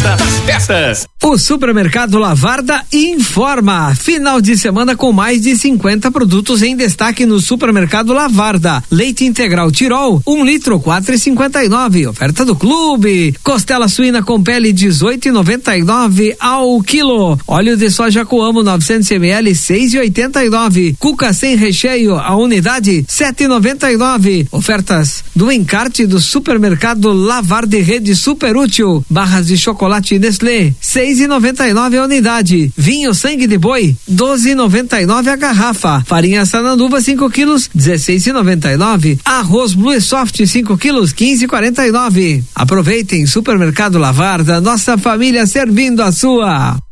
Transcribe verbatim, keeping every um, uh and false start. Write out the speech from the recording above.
festa das festas. O Supermercado Lavarda informa. Final de semana com mais de cinquenta produtos em destaque no Supermercado Lavarda. Leite integral Tirol, um litro, quatro e cinquenta e nove. Oferta do clube. Costela suína com pele, dezoito e noventa e nove ao quilo. Óleo de soja Coamo, novecentos mililitros, seis e oitenta e nove. Cuca sem recheio, a unidade, sete e noventa e nove. Ofertas do encarte do Supermercado Lavarda e Rede Super Útil. Barras de chocolate Nestlé, seis e noventa e nove a unidade. Vinho sangue de boi, doze e noventa e nove a garrafa. Farinha Sananduva, cinco quilos, dezesseis e noventa e nove. Arroz Blue Soft, cinco quilos, quinze e quarenta e nove. Aproveitem, Supermercado Lavarda, nossa família servindo a sua.